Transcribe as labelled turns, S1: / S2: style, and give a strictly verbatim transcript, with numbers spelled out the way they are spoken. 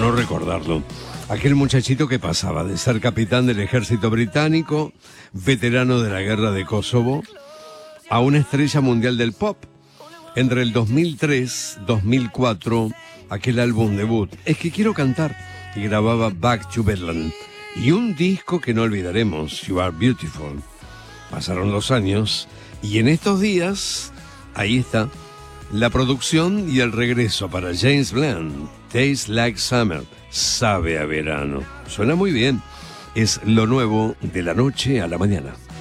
S1: no recordarlo? Aquel muchachito que pasaba de ser capitán del ejército británico, veterano de la guerra de Kosovo, a una estrella mundial del pop. Entre el dos mil tres y dos mil cuatro, aquel álbum debut, Es que quiero cantar, y grababa Back to Bedlam. Y un disco que no olvidaremos, You Are Beautiful. Pasaron los años, y en estos días, ahí está, la producción y el regreso para James Blunt, Tastes Like Summer, sabe a verano. Suena muy bien, es lo nuevo de la noche a la mañana.